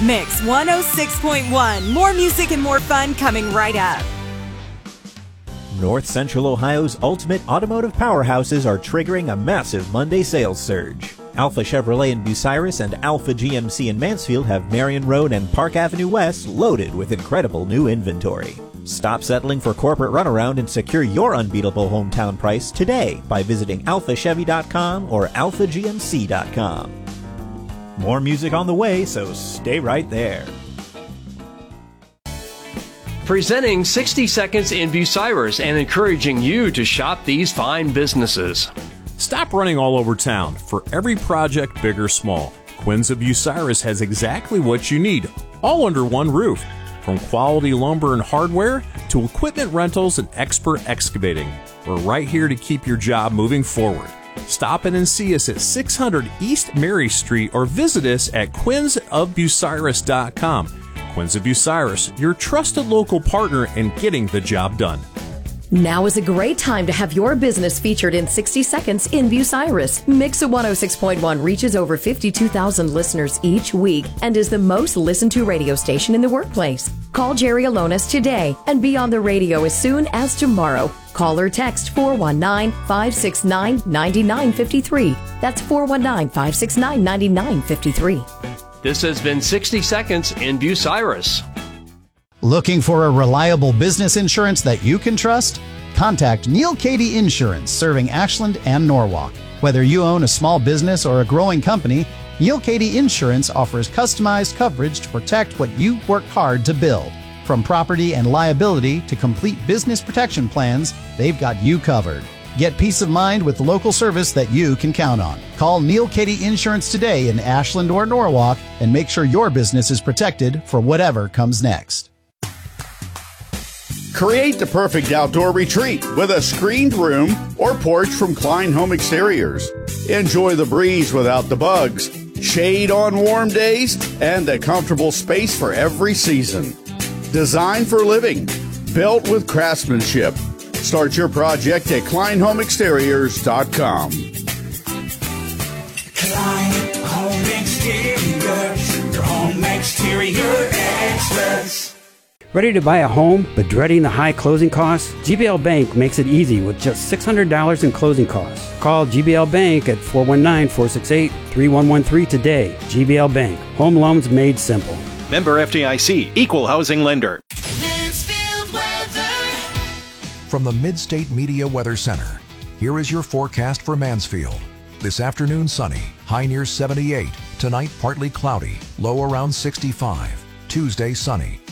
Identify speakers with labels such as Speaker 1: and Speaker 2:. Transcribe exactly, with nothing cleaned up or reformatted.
Speaker 1: Mix one oh six point one. More music and more fun coming right up.
Speaker 2: North Central Ohio's ultimate automotive powerhouses are triggering a massive Monday sales surge. Alpha Chevrolet in Bucyrus and Alpha G M C in Mansfield have Marion Road and Park Avenue West loaded with incredible new inventory. Stop settling for corporate runaround and secure your unbeatable hometown price today by visiting alpha chevy dot com or alpha g m c dot com. More music on the way, so stay right there.
Speaker 3: Presenting sixty Seconds in Bucyrus and encouraging you to shop these fine businesses.
Speaker 4: Stop running all over town. For every project, big or small, Quinn's of Bucyrus has exactly what you need, all under one roof. From quality lumber and hardware to equipment rentals and expert excavating, we're right here to keep your job moving forward. Stop in and see us at six hundred East Mary Street or visit us at quinns of bucyrus dot com. Quinn's of Bucyrus, your trusted local partner in getting the job done.
Speaker 5: Now is a great time to have your business featured in sixty Seconds in Bucyrus. Mix one oh six point one reaches over fifty-two thousand listeners each week and is the most listened to radio station in the workplace. Call Jerry Alonis today and be on the radio as soon as tomorrow. Call or text four one nine, five six nine, nine nine five three. That's four one nine, five six nine, nine nine five three.
Speaker 3: This has been sixty Seconds in Bucyrus.
Speaker 6: Looking for a reliable business insurance that you can trust? Contact Neil Cady Insurance, serving Ashland and Norwalk. Whether you own a small business or a growing company, Neil Cady Insurance offers customized coverage to protect what you work hard to build. From property and liability to complete business protection plans, they've got you covered. Get peace of mind with local service that you can count on. Call Neil Cady Insurance today in Ashland or Norwalk and make sure your business is protected for whatever comes next.
Speaker 7: Create the perfect outdoor retreat with a screened room or porch from Klein Home Exteriors. Enjoy the breeze without the bugs, shade on warm days, and a comfortable space for every season. Designed for living, built with craftsmanship. Start your project at klein home exteriors dot com.
Speaker 8: Klein Home Exteriors, your home exterior experts.
Speaker 9: Ready to buy a home but dreading the high closing costs? G B L Bank makes it easy with just six hundred dollars in closing costs. Call G B L Bank at four one nine, four six eight, three one one three today. G B L Bank, home loans made simple.
Speaker 10: Member F D I C, Equal Housing Lender.
Speaker 11: From the Midstate Media Weather Center, here is your forecast for Mansfield. This afternoon sunny, high near seventy-eight. Tonight partly cloudy, low around sixty-five. Tuesday sunny.